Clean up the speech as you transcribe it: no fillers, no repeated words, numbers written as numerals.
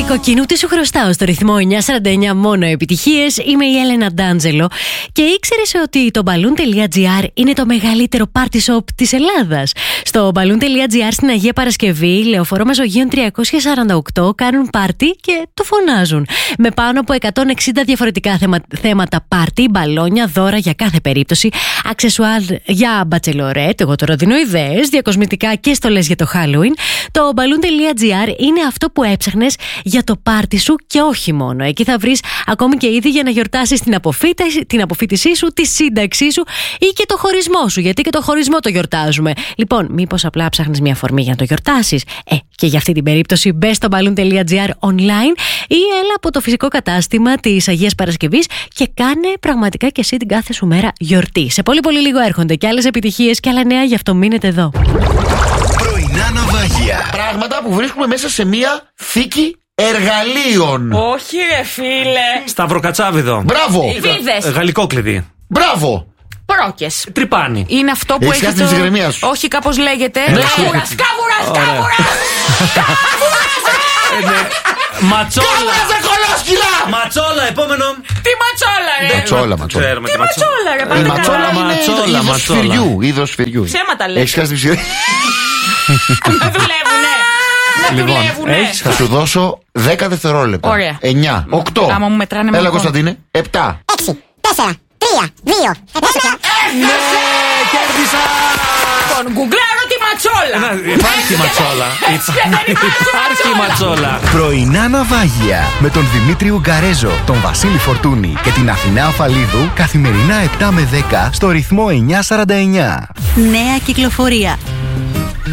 Κοκκινού, τι σου χρωστάω στο ρυθμό 949 μόνο επιτυχίες. Είμαι η Έλενα Ντάντζελο. Και ήξερες ότι το balloon.gr είναι το μεγαλύτερο party shop της Ελλάδας? Στο balloon.gr στην Αγία Παρασκευή, Λεωφορώ Μεσογείων 348, κάνουν πάρτι και το φωνάζουν. Με πάνω από 160 διαφορετικά θέματα πάρτι, μπαλόνια, δώρα για κάθε περίπτωση, αξεσουάρ για μπατσελορέτ, εγώ τώρα δίνω ιδέες, διακοσμητικά και στολές για το Halloween. Το balloon.gr είναι αυτό που έψαχνες για το πάρτι σου και όχι μόνο. Εκεί θα βρεις ακόμη και είδη για να γιορτάσεις την αποφοίτησή σου, τη σύνταξή σου ή και το χωρισμό σου. Γιατί και το χωρισμό το γιορτάζουμε. Λοιπόν, μήπως απλά ψάχνεις μια αφορμή για να το γιορτάσεις? Και για αυτή την περίπτωση μπες στο balloon.gr online ή έλα από το φυσικό κατάστημα της Αγίας Παρασκευής και κάνε πραγματικά και εσύ την κάθε σου μέρα γιορτή. Σε πολύ πολύ λίγο έρχονται και άλλες επιτυχίες και άλλα νέα, γι' αυτό μείνετε εδώ. Πρωινά ναυάγια. Πράγματα που βρίσκουμε μέσα σε μία θήκη εργαλείων. Όχι ρε φίλε. Σταυροκατσάβιδο. Μπράβο. Βίδες. Γαλλικό κλειδί. Μπράβο. Πρόκες. Τρυπάνι. Είναι αυτό που Έχεις έχει κάτι της ηρεμίας σου. Όχι, κάπως λέγεται. Σκάβουρας. Ματσόλα. Κάβουρας κολόσκυλα. Ματσόλα, επόμενο. Τι ματσόλα ρε. Ματσόλα. Ξέρουμε Τι ματσόλα ρε. Η Πάμε ματσόλα καλά. είναι είδος σφυριού. Είδος σφυριού. Ψέματα λες. Έχεις χάσει τη ψυχή. Δεν δουλεύουνε. Δεν Λοιπόν, δουλεύουνε. Θα σου δώσω 10 δευτερόλεπτα. Ωραία. 9, 8. Άμα μου μετράνε με Έλα εγώ. Κωνσταντίνε. 7. 6, 4, 3, 2. Κέρδισα. Λοιπόν, γκουγκλάρω τη ματσόλα. Υπάρχει ματσόλα. Υπάρχει ματσόλα. Πρωινά ναυάγια με τον Δημήτρη Ουγκαρέζο, τον Βασίλη Φορτούνη και την Αθηνά Αφαλίδου καθημερινά 7 με 10 στο ρυθμό 949. Νέα κυκλοφορία.